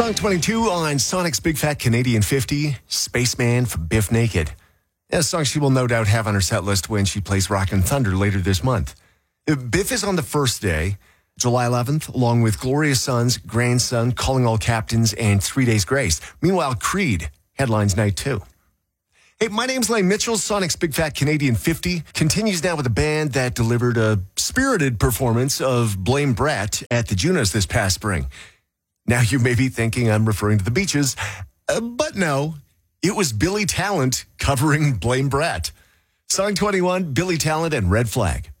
Song 22 on Sonic's Big Fat Canadian 50, Spaceman from Biff Naked. A song she will no doubt have on her set list when she plays Rockin' Thunder later this month. Biff is on the first day, July 11th, along with Gloria Son's grandson, Calling All Captains, and 3 Days Grace. Meanwhile, Creed headlines night 2. Hey, my name's Lane Mitchell. Sonic's Big Fat Canadian 50 continues now with a band that delivered a spirited performance of Blame Brett at the Junos this past spring. Now you may be thinking I'm referring to the Beaches, but no, it was Billy Talent covering Blame Brett. Song 21, Billy Talent and Red Flag.